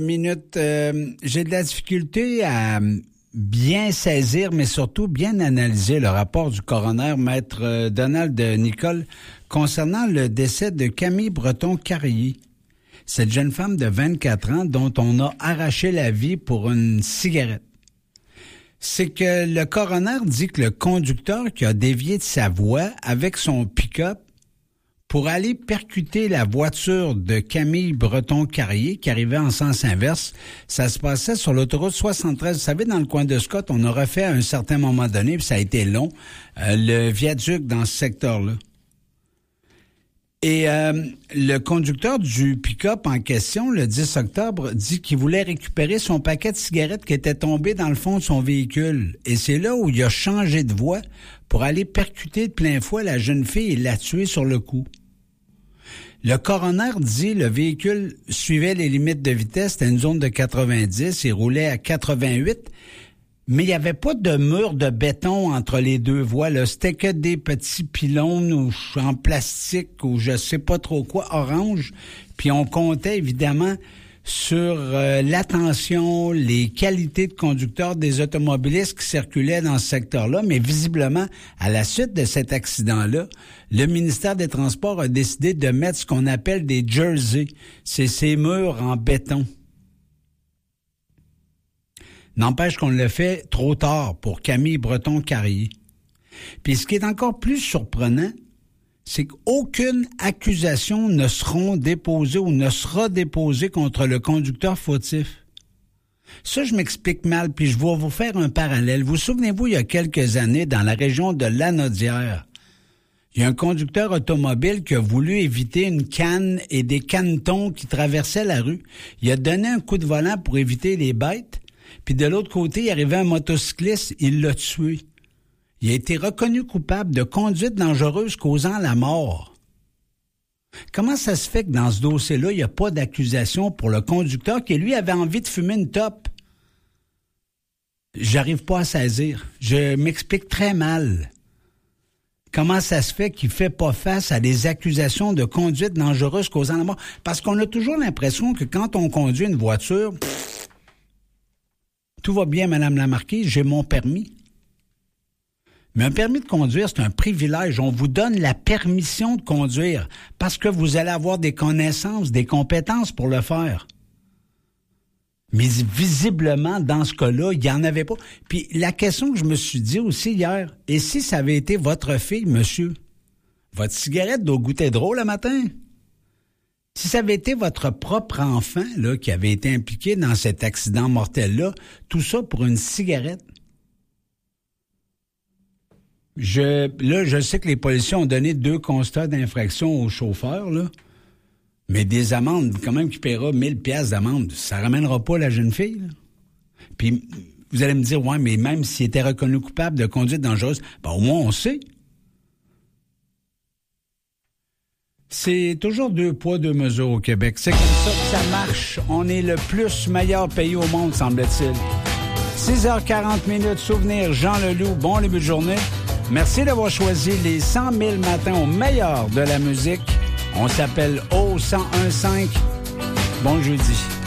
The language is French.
Minute, j'ai de la difficulté à bien saisir, mais surtout bien analyser le rapport du coroner, maître Donald Nicole, concernant le décès de Camille Breton-Carrier. Cette jeune femme de 24 ans dont on a arraché la vie pour une cigarette. C'est que le coroner dit que le conducteur qui a dévié de sa voie avec son pick-up pour aller percuter la voiture de Camille Breton-Carrier qui arrivait en sens inverse, ça se passait sur l'autoroute 73. Vous savez, dans le coin de Scott, on a refait à un certain moment donné, puis ça a été long, le viaduc dans ce secteur-là. Et le conducteur du pick-up en question, le 10 octobre, dit qu'il voulait récupérer son paquet de cigarettes qui était tombé dans le fond de son véhicule. Et c'est là où il a changé de voie pour aller percuter de plein fouet la jeune fille et la tuer sur le coup. Le coroner dit le véhicule suivait les limites de vitesse, c'était une zone de 90, il roulait à 88, mais il n'y avait pas de mur de béton entre les deux voies, là. C'était que des petits pylônes en plastique ou je sais pas trop quoi, orange, puis on comptait évidemment sur l'attention, les qualités de conducteur des automobilistes qui circulaient dans ce secteur-là, mais visiblement, à la suite de cet accident-là, le ministère des Transports a décidé de mettre ce qu'on appelle des jerseys. C'est ces murs en béton. N'empêche qu'on le fait trop tard pour Camille Breton-Carrier. Puis ce qui est encore plus surprenant, c'est qu'aucune accusation ne sera déposée contre le conducteur fautif. Ça, je m'explique mal, puis je vais vous faire un parallèle. Vous souvenez-vous, il y a quelques années, dans la région de Lanaudière, il y a un conducteur automobile qui a voulu éviter une canne et des canetons qui traversaient la rue. Il a donné un coup de volant pour éviter les bêtes, puis de l'autre côté, il arrivait un motocycliste, il l'a tué. Il a été reconnu coupable de conduite dangereuse causant la mort. Comment ça se fait que dans ce dossier-là, il n'y a pas d'accusation pour le conducteur qui, lui, avait envie de fumer une top? J'arrive pas à saisir. Je m'explique très mal. Comment ça se fait qu'il ne fait pas face à des accusations de conduite dangereuse causant la mort? Parce qu'on a toujours l'impression que quand on conduit une voiture, tout va bien, Madame la Marquise, j'ai mon permis. Mais un permis de conduire, c'est un privilège. On vous donne la permission de conduire parce que vous allez avoir des connaissances, des compétences pour le faire. Mais visiblement, dans ce cas-là, il n'y en avait pas. Puis la question que je me suis dit aussi hier, et si ça avait été votre fille, monsieur, votre cigarette doit goûter drôle le matin? Si ça avait été votre propre enfant là qui avait été impliqué dans cet accident mortel-là, tout ça pour une cigarette. Je sais que les policiers ont donné 2 constats d'infraction au chauffeur, là, mais des amendes, quand même, qui paiera 1000 piastres d'amende, ça ramènera pas la jeune fille, là. Puis, vous allez me dire, ouais, mais même s'il était reconnu coupable de conduite dangereuse, ben, au moins, on sait. C'est toujours 2 poids, 2 mesures au Québec. C'est comme ça que ça marche. On est le meilleur pays au monde, semble-t-il. 6h40, souvenir Jean Leloup, bon début de journée. Merci d'avoir choisi les 100 000 matins au meilleur de la musique. On s'appelle O 101.5. Bon jeudi.